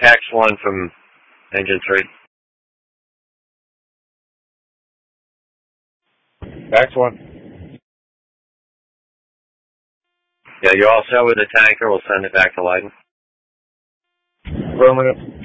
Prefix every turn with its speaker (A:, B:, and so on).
A: X1 from engine 3.
B: X1.
A: Yeah, you're all set with the tanker. We'll send it back to Leiden.
B: Affirmative.